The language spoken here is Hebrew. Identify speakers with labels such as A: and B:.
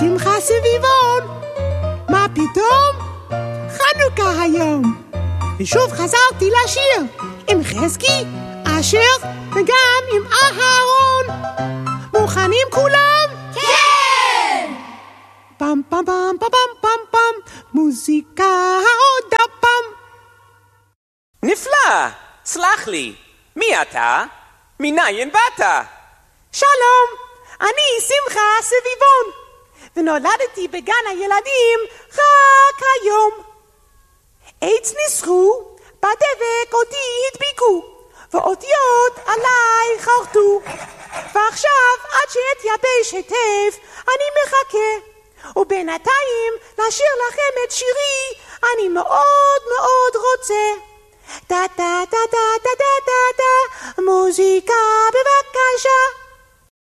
A: שמחה סביבון. מה פתאום? חנוכה היום. ושוב חזרתי לשיר עם חזקי, אשר וגם עם אהרון. מוכנים כולם?
B: כן!
A: פם פם פם פם פם פם, מוזיקה עוד הפעם.
C: נפלא! סלח לי, מי אתה? מניין באת?
A: שלום, אני שמחה סביבון, ונולדתי בגן הילדים רק היום. עץ ניסחו, בדבק אותי הדביקו, ואותיות עליי חרטו. ועכשיו עד שאתייבש היטב אני מחכה, ובינתיים לשיר לכם את שירי אני מאוד מאוד רוצה. דה דה דה דה דה דה דה, מוזיקה בבקשה.